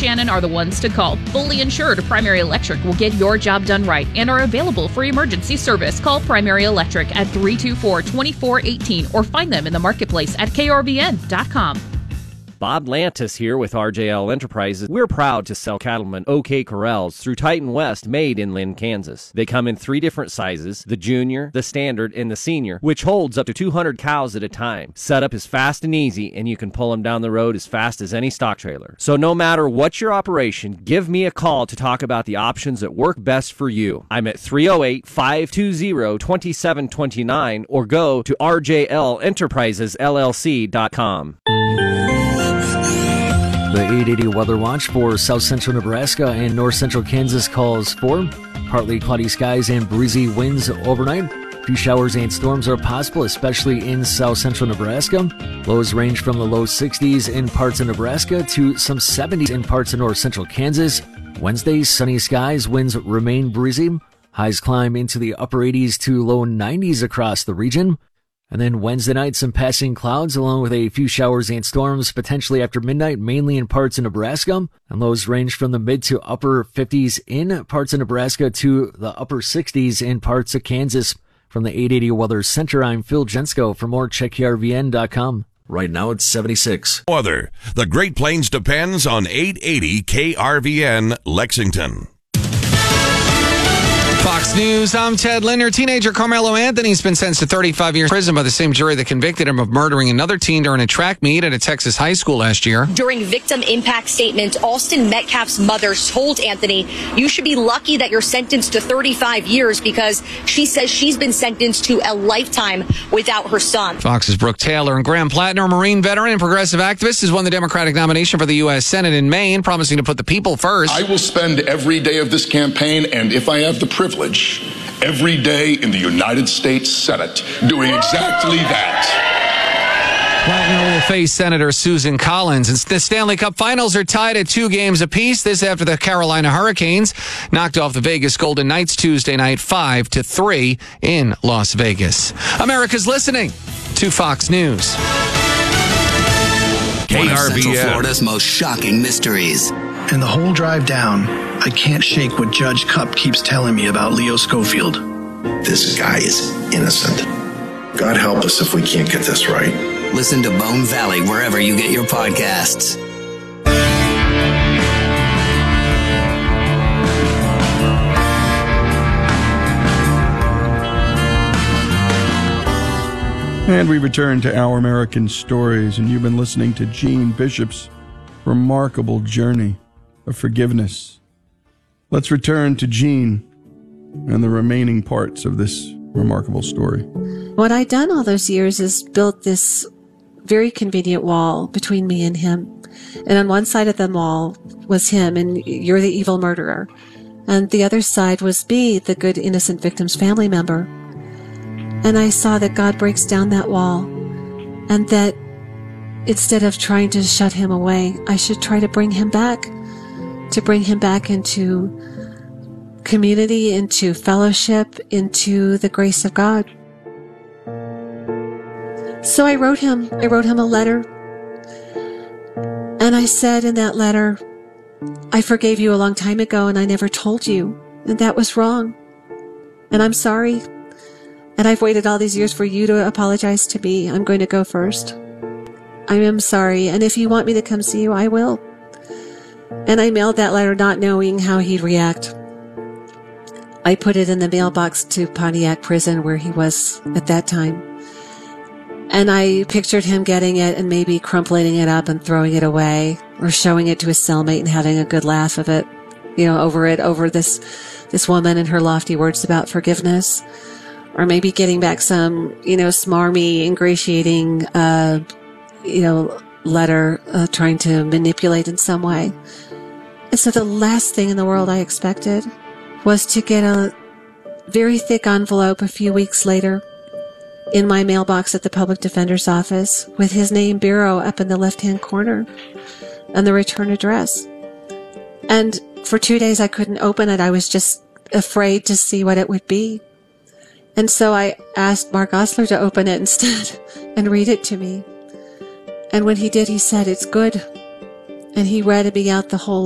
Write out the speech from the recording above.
Shannon are the ones to call. Fully insured, Primary Electric will get your job done right and are available for emergency service. Call Primary Electric at 324-2418 or find them in the marketplace at krvn.com. Bob Lantis here with RJL Enterprises. We're proud to sell cattlemen OK Corrals through Titan West, made in Lynn, Kansas. They come in 3 different sizes, the junior, the standard, and the senior, which holds up to 200 cows at a time. Setup is fast and easy, and you can pull them down the road as fast as any stock trailer. So no matter what your operation, give me a call to talk about the options that work best for you. I'm at 308-520-2729 or go to rjlenterprisesllc.com. The 880 Weather Watch for south central Nebraska and north central Kansas calls for partly cloudy skies and breezy winds overnight. A few showers and storms are possible, especially in south central Nebraska. Lows range from the low 60s in parts of Nebraska to some 70s in parts of north central Kansas. Wednesday, sunny skies, winds remain breezy. Highs climb into the upper 80s to low 90s across the region. And then Wednesday night, some passing clouds along with a few showers and storms potentially after midnight, mainly in parts of Nebraska. And lows range from the mid to upper 50s in parts of Nebraska to the upper 60s in parts of Kansas. From the 880 Weather Center, I'm Phil Jensko. For more, check krvn.com. Right now, it's 76. Weather. The Great Plains depends on 880 KRVN Lexington. Fox News, I'm Ted Linder. Teenager Carmelo Anthony's been sentenced to 35 years in prison by the same jury that convicted him of murdering another teen during a track meet at a Texas high school last year. During victim impact statement, Austin Metcalf's mother told Anthony, "You should be lucky that you're sentenced to 35 years because she says she's been sentenced to a lifetime without her son." Fox's Brooke Taylor. And Graham Plattner, Marine veteran and progressive activist, has won the Democratic nomination for the U.S. Senate in Maine, promising to put the people first. I will spend every day of this campaign, and if I have the privilege, every day in the United States Senate, doing exactly that. Plattner will face Senator Susan Collins. And the Stanley Cup Finals are tied at 2 games apiece. This after the Carolina Hurricanes knocked off the Vegas Golden Knights Tuesday night 5-3 in Las Vegas. America's listening to Fox News. One of Central Florida's most shocking mysteries. And the whole drive down, I can't shake what Judge Cupp keeps telling me about Leo Schofield. This guy is innocent. God help us if we can't get this right. Listen to Bone Valley wherever you get your podcasts. And we return to Our American Stories, and you've been listening to Gene Bishop's remarkable journey of forgiveness. Let's return to Gene and the remaining parts of this remarkable story. What I'd done all those years is built this very convenient wall between me and him. And on one side of the wall was him, and "You're the evil murderer." And the other side was me, the good innocent victim's family member. And I saw that God breaks down that wall, and that instead of trying to shut him away, I should try to bring him back into community, into fellowship, into the grace of God. So I wrote him a letter, and I said in that letter, "I forgave you a long time ago, and I never told you, and that was wrong, and I'm sorry. And I've waited all these years for you to apologize to me. I'm going to go first. I am sorry, and if you want me to come see you, I will." And I mailed that letter not knowing how he'd react. I put it in the mailbox to Pontiac Prison where he was at that time. And I pictured him getting it and maybe crumpling it up and throwing it away, or showing it to his cellmate and having a good laugh of it, over this woman and her lofty words about forgiveness. Or maybe getting back some, smarmy, ingratiating, letter trying to manipulate in some way. And so the last thing in the world I expected was to get a very thick envelope a few weeks later in my mailbox at the public defender's office with his name, bureau, up in the left-hand corner and the return address. And for 2 days I couldn't open it. I was just afraid to see what it would be. And so I asked Mark Osler to open it instead and read it to me. And when he did, he said, "It's good." And he read me out the whole